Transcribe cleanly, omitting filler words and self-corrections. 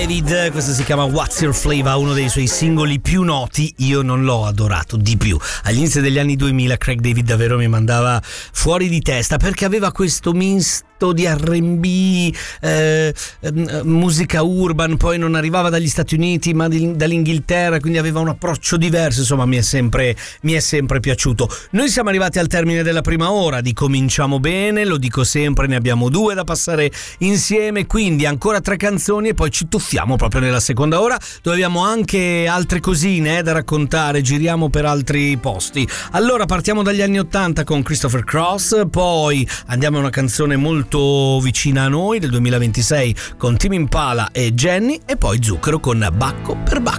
David, questo si chiama What's Your Flavor, uno dei suoi singoli più noti. Io non l'ho adorato di più. All'inizio degli anni 2000 Craig David davvero mi mandava fuori di testa, perché aveva questo misto di R&B, musica urban, poi non arrivava dagli Stati Uniti ma dall'Inghilterra, quindi aveva un approccio diverso. Insomma, mi è sempre piaciuto. Noi siamo arrivati al termine della prima ora di Cominciamo Bene, lo dico sempre, ne abbiamo 2 da passare insieme, quindi ancora 3 canzoni e poi ci tuffiamo proprio nella seconda ora, dove abbiamo anche altre cosine da raccontare, giriamo per altri posti. Allora partiamo dagli anni 80 con Christopher Cross, poi andiamo a una canzone molto vicina a noi del 2026 con Tame Impala e Jenny, e poi Zucchero con Bacco per Bacco.